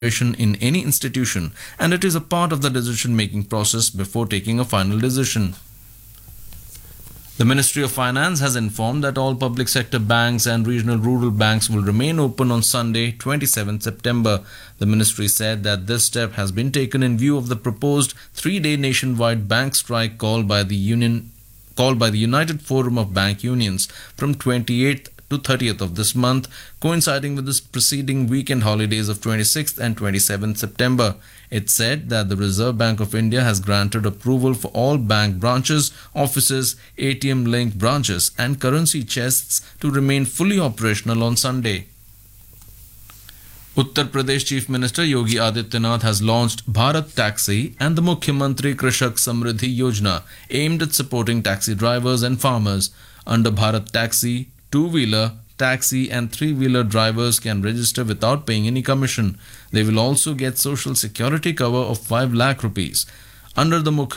in any institution, and it is a part of the decision making process before taking a final decision. The Ministry of Finance has informed that all public sector banks and regional rural banks will remain open on Sunday, 27 September. The ministry said that this step has been taken in view of the proposed 3-day nationwide bank strike called by the United Forum of Bank Unions from 28th to 30th of this month, coinciding with the preceding weekend holidays of 26th and 27th September. It said that the Reserve Bank of India has granted approval for all bank branches, offices, ATM-linked branches and currency chests to remain fully operational on Sunday. Uttar Pradesh Chief Minister Yogi Adityanath has launched Bharat Taxi and the Mukhyamantri Krishak Samriddhi Yojana aimed at supporting taxi drivers and farmers. Under Bharat Taxi, two-wheeler, taxi and three-wheeler drivers can register without paying any commission. They will also get social security cover of 5 lakh rupees. Under the